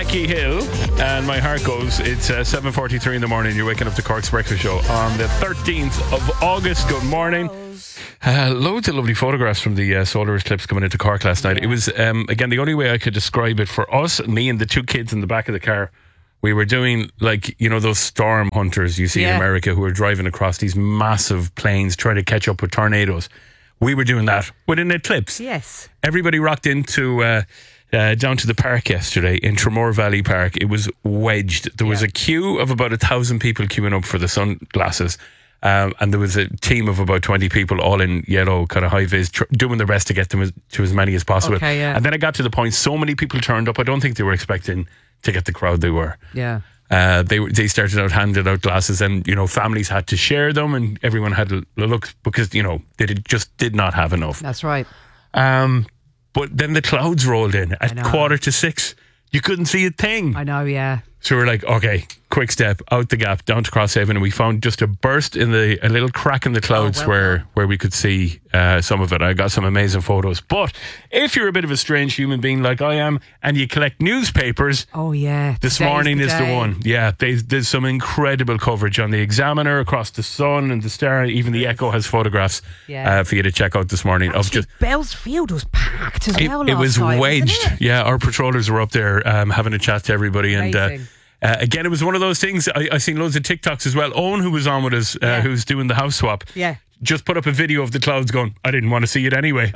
Becky Hill, and my heart goes. It's 7:43 in the morning. You're waking up to Cork's Breakfast Show on the 13th of August. Good morning. Loads of lovely photographs from the solar eclipse coming into Cork last night. It was, again, the only way I could describe it for us, me and the two kids in the back of the car. We were doing, like, you know, those storm hunters you see in America who are driving across these massive plains trying to catch up with tornadoes. We were doing that with an eclipse. Yes. Everybody rocked into down to the park yesterday in Tremor Valley Park. It was wedged. There was a queue of about 1,000 people queuing up for the sunglasses. And there was a team of about 20 people, all in yellow, kind of high vis, doing their best to get them to as many as possible. Okay, yeah. And then it got to the point, so many people turned up. I don't think they were expecting to get the crowd they were. Yeah. They started out handing out glasses, and you know, families had to share them, and everyone had to look because you know they just did not have enough. That's right. But then the clouds rolled in at 6:15. You couldn't see a thing. I know, yeah. So we're like, okay, quick step out the gap down to Crosshaven, and we found just a burst in a little crack in the clouds where we could see some of it. I got some amazing photos. But if you're a bit of a strange human being like I am, and you collect newspapers, this morning is the one. Yeah, there's some incredible coverage on the Examiner, across the Sun and the Star. Even the Echo has photographs for you to check out this morning. Actually, Bell's Field was packed as well. It was night, wedged. Yeah, our patrollers were up there having a chat to everybody. Amazing. And again, it was one of those things. I seen loads of TikToks as well. Owen, who was on with us, who's doing the house swap, just put up a video of the clouds going, I didn't want to see it anyway.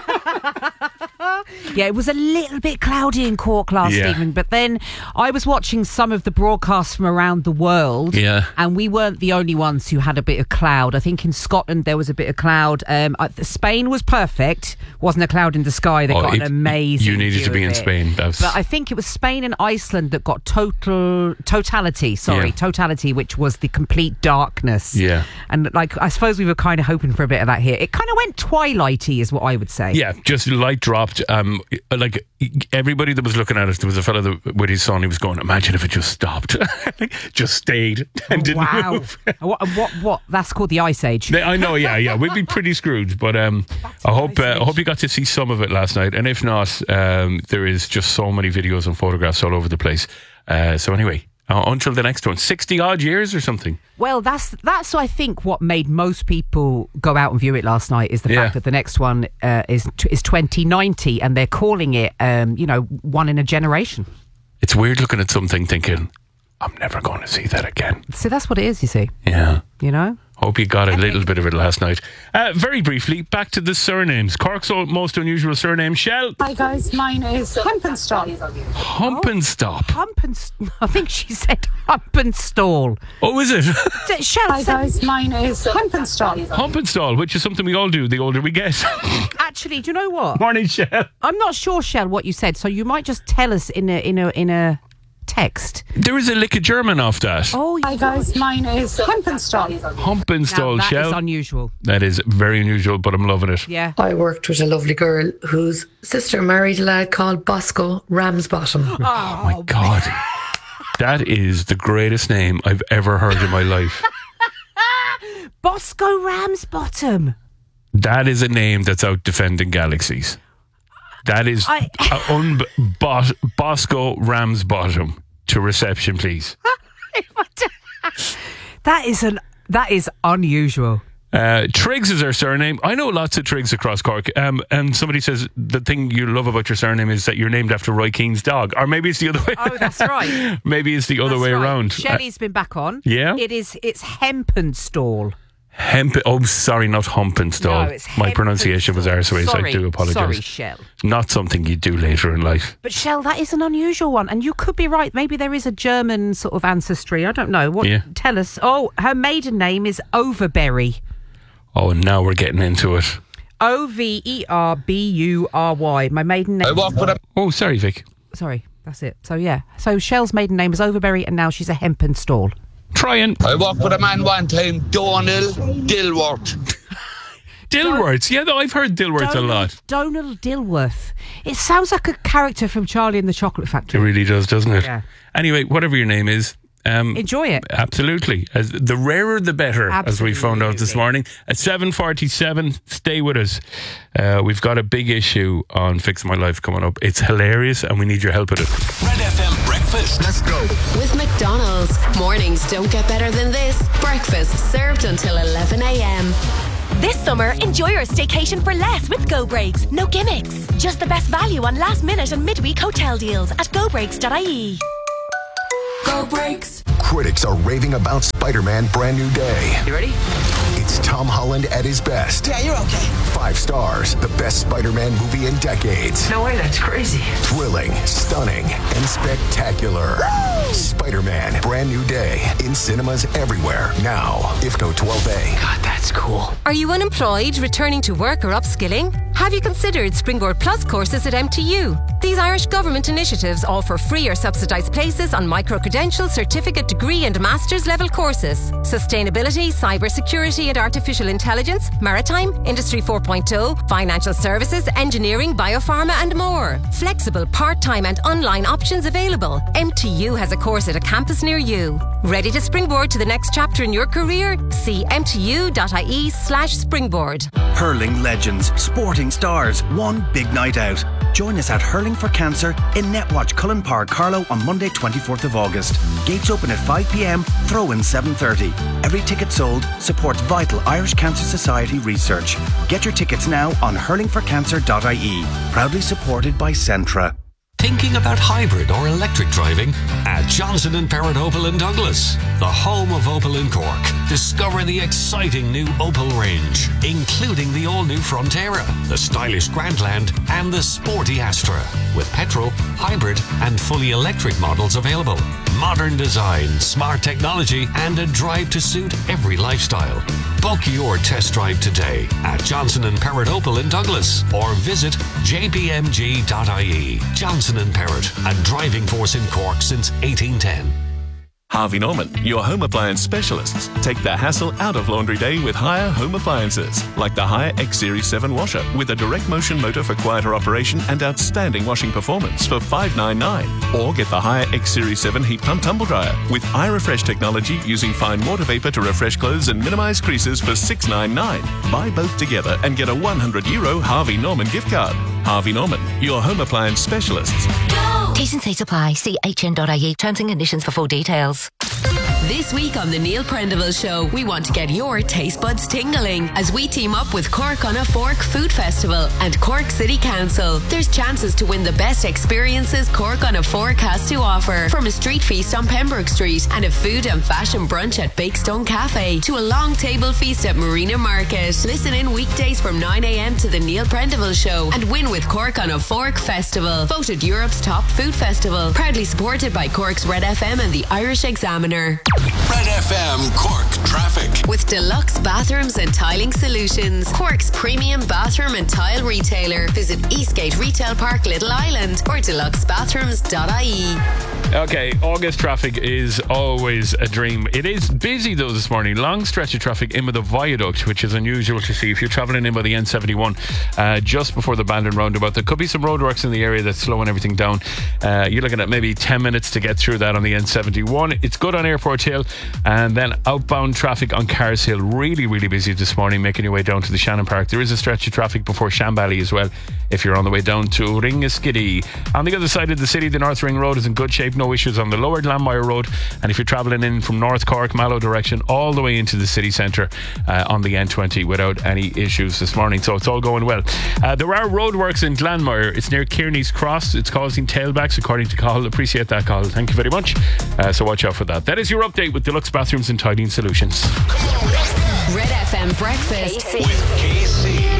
Yeah, it was a little bit cloudy in Cork last evening, but then I was watching some of the broadcasts from around the world, and we weren't the only ones who had a bit of cloud. I think in Scotland there was a bit of cloud. Spain was perfect. Wasn't a cloud in the sky. They got an amazing You needed to be in Spain. But I think it was Spain and Iceland that got totality, which was the complete darkness. Yeah. And like, I suppose we were kind of hoping for a bit of that here. It kind of went twilighty is what I would say. Yeah, just light dropped. Like everybody that was looking at us, there was a fella with his son. He was going, "Imagine if it just stopped, just stayed and didn't move." What? That's called the Ice Age. I know. Yeah. We'd be pretty screwed. But I hope you got to see some of it last night. And if not, there is just so many videos and photographs all over the place. So anyway. Until the next one, 60 odd years or something. Well, that's I think what made most people go out and view it last night is the fact that the next one is 2090, and they're calling it one in a generation. It's weird looking at something thinking, I'm never going to see that again. So that's what it is, you see. Yeah. You know? Hope you got a little bit of it last night. Very briefly, back to the surnames. Cork's most unusual surname, Shell. Hi guys, mine is Humpenstall. Humpenstall? I think she said Humpenstall. Oh, is it? Shell. Hi guys, mine is Humpenstall. Humpenstall, which is something we all do the older we get. Actually, do you know what? Morning, Shell. I'm not sure, Shell, what you said, so you might just tell us in a text. There is a lick of German off that. Oh, yeah. Hi guys, mine is Humpenstall. Humpenstall, now, Shell. That is unusual. That is very unusual, but I'm loving it. Yeah. I worked with a lovely girl whose sister married a lad called Bosco Ramsbottom. Oh my God. That is the greatest name I've ever heard in my life. Bosco Ramsbottom. That is a name that's out defending galaxies. That is Bosco Ramsbottom to reception, please. That is unusual. Triggs is our surname. I know lots of Triggs across Cork. And somebody says the thing you love about your surname is that you're named after Roy Keane's dog. Or maybe it's the other way. Oh, that's right. Maybe it's the other way around. Shelley's been back on. Yeah? It's Hempenstall. Sorry, not Humpenstall. No, it's my pronunciation was arseways. I do apologise. Sorry, Shell. Not something you do later in life. But Shell, that is an unusual one, and you could be right. Maybe there is a German sort of ancestry. I don't know. Tell us. Oh, her maiden name is Overbury. Oh, and now we're getting into it. Overbury. My maiden name. Oh, sorry, Vic. Sorry, that's it. So yeah. So Shell's maiden name is Overbury, and now she's a Hempenstall. Trying. I worked with a man one time, Donald Dilworth. Dilworth, yeah, though I've heard Dilworth a lot. Donald Dilworth. It sounds like a character from Charlie and the Chocolate Factory. It really does, doesn't it? Yeah. Anyway, whatever your name is, enjoy it. Absolutely. The rarer the better, as we found out this morning. At 7:47, stay with us. We've got a big issue on Fix My Life coming up. It's hilarious and we need your help with it. Red FM Breakfast. Let's go. With McDonald's. Mornings don't get better than this. Breakfast served until 11 a.m. This summer, enjoy your staycation for less with Go Breaks. No gimmicks. Just the best value on last minute and midweek hotel deals at gobreaks.ie. Go Breaks. Critics are raving about Spider-Man Brand New Day. You ready? It's Tom Holland at his best. Yeah, you're okay. 5 stars. The best Spider-Man movie in decades. No way, that's crazy. Thrilling, stunning, and spectacular. Woo! Spider-Man Brand New Day. In cinemas everywhere. Now. IFCO 12A. God, that's cool. Are you unemployed, returning to work or upskilling? Have you considered Springboard Plus courses at MTU? These Irish government initiatives offer free or subsidised places on micro-credential, certificate, degree and master's level courses. Sustainability, cybersecurity and artificial intelligence, maritime, Industry 4.0, financial services, engineering, biopharma and more. Flexible part-time and online options available. MTU has a course at a campus near you. Ready to springboard to the next chapter in your career? See mtu.ie/springboard. Hurling legends, sporting stars, one big night out. Join us at Hurling for Cancer in Netwatch Cullen Park, Carlow on Monday 24th of August. Gates open at 5 p.m, throw-in 7:30. Every ticket sold supports vital Irish Cancer Society research. Get your tickets now on hurlingforcancer.ie. Proudly supported by Centra. Thinking about hybrid or electric driving? At Johnson & Perrott Opel in Douglas, the home of Opel in Cork. Discover the exciting new Opel range, including the all-new Frontera, the stylish Grandland and the sporty Astra, with petrol, hybrid and fully electric models available. Modern design, smart technology and a drive to suit every lifestyle. Book your test drive today at Johnson & Perrott Opel in Douglas or visit jpmg.ie. Johnson & Perrott, a driving force in Cork since 1810. Harvey Norman, your home appliance specialists. Take the hassle out of laundry day with Haier home appliances, like the Haier X Series 7 washer with a direct motion motor for quieter operation and outstanding washing performance for $599. Or get the Haier X Series 7 heat pump tumble dryer with iRefresh technology using fine water vapor to refresh clothes and minimize creases for $699. Buy both together and get a €100 Harvey Norman gift card. Harvey Norman, your home appliance specialists. T's and C's apply. See hn.ie. Terms and conditions for full details. This week on The Neil Prendeville Show, we want to get your taste buds tingling as we team up with Cork on a Fork Food Festival and Cork City Council. There's chances to win the best experiences Cork on a Fork has to offer, from a street feast on Pembroke Street and a food and fashion brunch at Bakestone Cafe to a long table feast at Marina Market. Listen in weekdays from 9 a.m. to The Neil Prendeville Show and win with Cork on a Fork Festival, voted Europe's top food festival. Proudly supported by Cork's Red FM and the Irish Examiner. Red FM Cork Traffic. With Deluxe Bathrooms and Tiling Solutions, Cork's premium bathroom and tile retailer. Visit Eastgate Retail Park, Little Island or deluxebathrooms.ie. Okay, August traffic is always a dream. It is busy though this morning. Long stretch of traffic in with the viaduct, which is unusual to see if you're travelling in by the N71 just before the Bandon roundabout. There could be some roadworks in the area that's slowing everything down. You're looking at maybe 10 minutes to get through that on the N71. It's good on Airport Hill, and then outbound traffic on Carrs Hill, really busy this morning, making your way down to the Shannon Park. There is a stretch of traffic before Shambally as well if you're on the way down to Ringaskiddy. On the other side of the city, the North Ring Road is in good shape, no issues on the lower Glanmire Road, and if you're travelling in from North Cork, Mallow direction all the way into the city centre on the N20 without any issues this morning, so it's all going well. There are roadworks in Glanmire. It's near Kearney's Cross. It's causing tailbacks according to Cathal. Appreciate that, Cathal. Thank you very much. So watch out for that. That is your update with Deluxe Bathrooms and Tiling Solutions. Red FM Breakfast with KC.